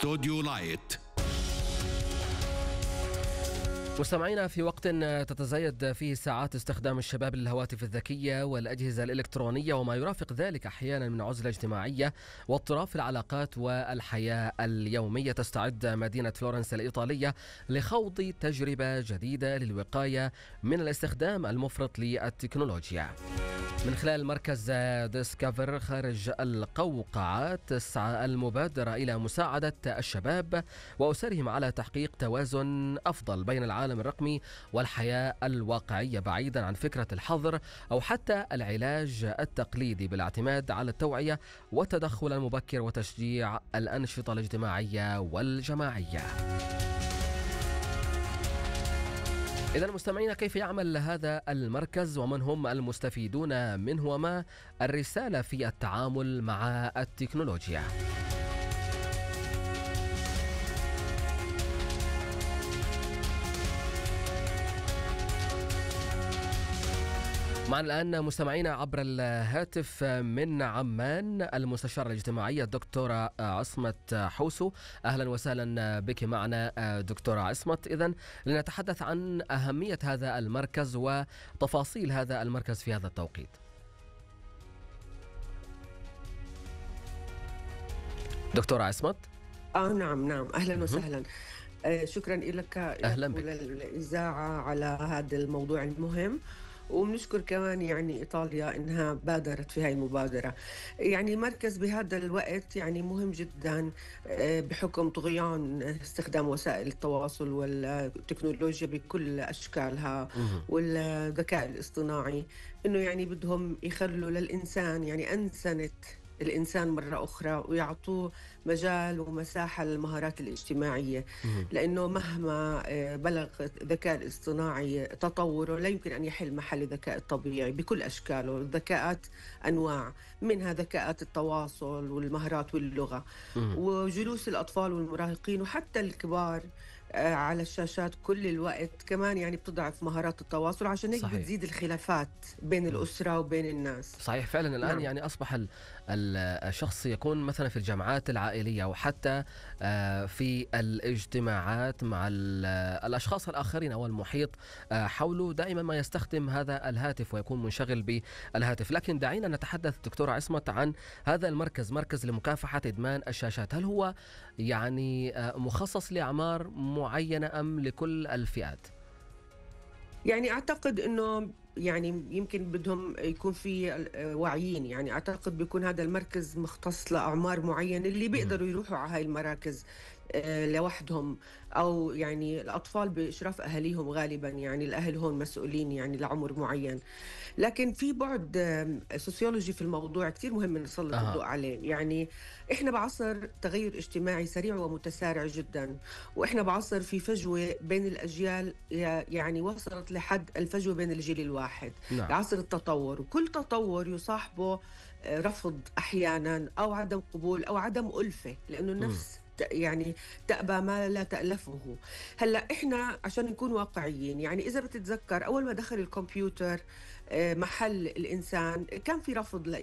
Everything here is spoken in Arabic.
استوديو لايت. مستمعينا، في وقت تتزايد فيه ساعات استخدام الشباب للهواتف الذكية والأجهزة الإلكترونية وما يرافق ذلك أحيانا من عزلة اجتماعية واضطراب في العلاقات والحياة اليومية، تستعد مدينة فلورنس الإيطالية لخوض تجربة جديدة للوقاية من الاستخدام المفرط للتكنولوجيا. من خلال مركز ديسكفر خارج القوقعة، تسعى المبادرة إلى مساعدة الشباب وأسرهم على تحقيق توازن أفضل بين العالم الرقمي والحياة الواقعية، بعيدا عن فكرة الحظر أو حتى العلاج التقليدي، بالاعتماد على التوعية والتدخل المبكر وتشجيع الأنشطة الاجتماعية والجماعية. إذا مستمعين، كيف يعمل هذا المركز ومن هم المستفيدون منه وما الرسالة في التعامل مع التكنولوجيا؟ معنا الآن مستمعينا عبر الهاتف من عمان المستشارة الاجتماعية الدكتورة عصمت حوسو. أهلا وسهلا بك معنا دكتورة عصمت. إذن لنتحدث عن أهمية هذا المركز وتفاصيل هذا المركز في هذا التوقيت. دكتورة عصمت. نعم أهلا وسهلا. شكرا لك وللإذاعة على هذا الموضوع المهم، وبنشكر كمان يعني إيطاليا إنها بادرت في هاي المبادرة. يعني مركز بهذا الوقت يعني مهم جدا بحكم طغيان استخدام وسائل التواصل والتكنولوجيا بكل أشكالها والذكاء الاصطناعي، إنه يعني بدهم يخلوا للإنسان يعني أنسنة الإنسان مرة أخرى ويعطوه مجال ومساحة للمهارات الاجتماعية، لأنه مهما بلغ الذكاء الاصطناعي تطوره لا يمكن أن يحل محل الذكاء الطبيعي بكل أشكاله. الذكاءات أنواع، منها ذكاءات التواصل والمهارات واللغة، وجلوس الأطفال والمراهقين وحتى الكبار على الشاشات كل الوقت كمان يعني بتضعف مهارات التواصل، عشان هيك بتزيد الخلافات بين الأسرة وبين الناس. صحيح فعلا. الآن يعني أصبح الشخص يكون مثلا في الجمعات العائلية وحتى في الاجتماعات مع الأشخاص الآخرين أو المحيط حوله دائما ما يستخدم هذا الهاتف ويكون منشغل بالهاتف. لكن دعينا نتحدث دكتورة عصمت عن هذا المركز، مركز لمكافحة إدمان الشاشات. هل هو يعني مخصص لأعمار معينة أم لكل الفئات؟ يعني أعتقد أنه يعني يمكن بدهم يكون في واعيين، يعني أعتقد بيكون هذا المركز مختص لأعمار معينة اللي بيقدروا يروحوا على هاي المراكز لوحدهم، أو يعني الأطفال بإشراف أهاليهم غالبا، يعني الأهل هون مسؤولين يعني لعمر معين. لكن في بعد سوسيولوجي في الموضوع كتير مهم نسلط الضوء عليه. يعني إحنا بعصر تغير اجتماعي سريع ومتسارع جدا، وإحنا بعصر في فجوة بين الأجيال، يعني وصلت لحد الفجوة بين الجيل الواحد. عصر التطور، وكل تطور يصاحبه رفض أحيانا أو عدم قبول أو عدم ألفة، لأنه النفس يعني تأبى ما لا تألفه. هلأ إحنا عشان نكون واقعيين، يعني إذا بتتذكر أول ما دخل الكمبيوتر محل الإنسان كان في رفض